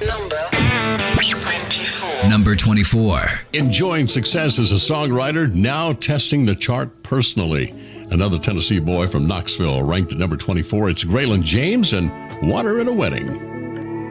Number 24. Enjoying success as a songwriter, now testing the chart personally. Another Tennessee boy from Knoxville, ranked at number 24. It's Graylin James and Water in a Wedding.